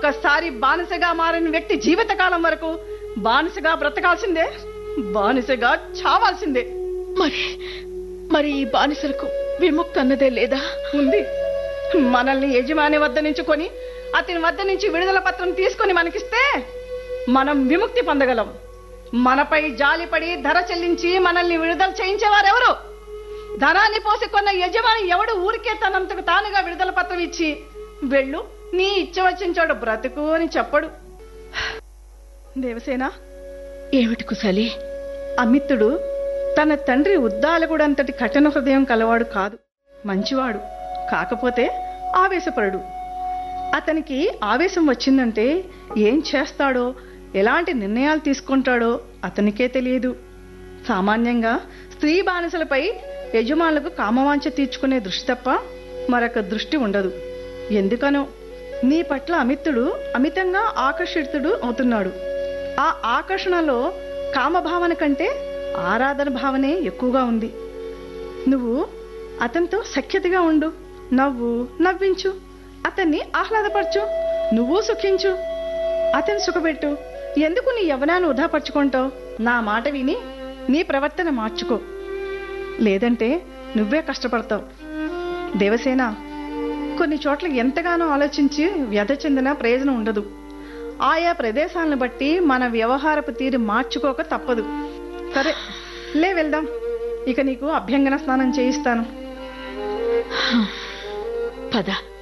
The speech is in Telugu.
ఒక్కసారి బానిసగా మారిన వ్యక్తి జీవితకాలం వరకు బానిసగా బ్రతకాల్సిందే, బానిసగా చావాల్సిందే. మరి ఈ బానిసలకు విముక్తి అన్నదే లేదా? ఉంది. మనల్ని యజమాని వద్ద నుంచి కొని అతని వద్ద నుంచి విడుదల పత్రం తీసుకొని మనకిస్తే మనం విముక్తి పొందగలం. మనపై జాలిపడి ధర చెల్లించి మనల్ని విడుదల చేయించేవారెవరు? ధనాన్ని పోసి కొన్న యజమాని ఎవడు ఊరికే తనంతకు తానుగా విడుదల పత్రం ఇచ్చి వెళ్ళు, నీ ఇచ్చ వచ్చిన చోట బ్రతుకు అని చెప్పడు. దేవసేన, ఏమిటి కుశలి? అమిత్తుడు తన తండ్రి ఉద్దాలకుడంతటి కఠిన హృదయం కలవాడు కాదు, మంచివాడు. కాకపోతే ఆవేశపరుడు. అతనికి ఆవేశం వచ్చిందంటే ఏం చేస్తాడో, ఎలాంటి నిర్ణయాలు తీసుకుంటాడో అతనికే తెలియదు. సామాన్యంగా స్త్రీ బానిసలపై యజమానులకు కామవాంఛ తీర్చుకునే దృష్టి తప్ప మరొక దృష్టి ఉండదు. ఎందుకనో నీ పట్ల అమిత్తుడు అమితంగా ఆకర్షితుడు అవుతున్నాడు. ఆ ఆకర్షణలో కామభావన కంటే ఆరాధన భావనే ఎక్కువగా ఉంది. నువ్వు అతనితో సఖ్యతగా ఉండు, నవ్వించు, అతన్ని ఆహ్లాదపరచు, నువ్వు సుఖించు, అతన్ని సుఖపెట్టు. ఎందుకు నీ యవ్వనాన్ని వృధాపరుచుకుంటావు? నా మాట విని నీ ప్రవర్తన మార్చుకో, లేదంటే నువ్వే కష్టపడతావు. దేవసేన, కొన్ని చోట్ల ఎంతగానో ఆలోచించి వ్యధ చెందిన ప్రయోజనం ఉండదు. ఆయా ప్రదేశాలను బట్టి మన వ్యవహారపు తీరు మార్చుకోక తప్పదు. సరే, వెళ్దాం. ఇక నీకు అభ్యంగన స్నానం చేయిస్తాను. పద.